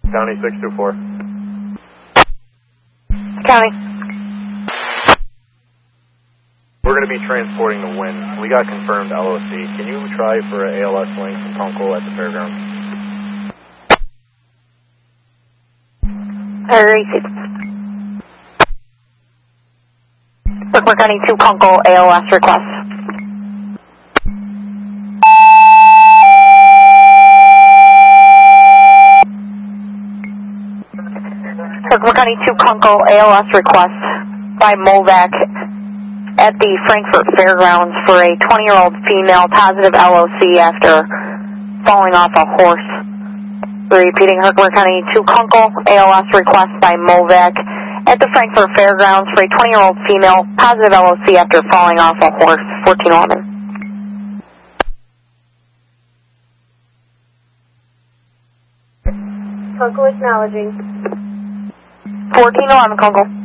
County 624. County. We're going to be transporting the wind. We got confirmed LOC. Can you try for an ALS link from Kunkel at the fairgrounds? We're County 2 Kunkel ALS request. We're County 2 Kunkel ALS request by Molvac at the Frankfurt Fairgrounds for a 20-year-old female positive LOC after falling off a horse. We're repeating Herkimer County 2 Kunkel ALS request by Molvac at the Frankfurt Fairgrounds for a 20-year-old female positive LOC after falling off a horse, 1411. Kunkel acknowledging. 1411 Kunkel.